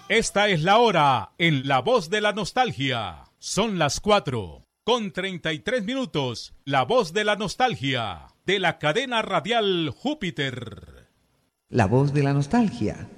Esta es la hora en La Voz de la Nostalgia. Son las 4:33. La Voz de la Nostalgia, de la cadena radial Júpiter. La Voz de la Nostalgia,